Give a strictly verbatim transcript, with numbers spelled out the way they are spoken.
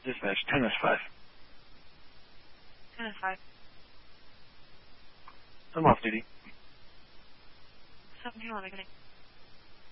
Dispatch, ten S five. ten S five. I'm off duty. seventeen eleven, good night.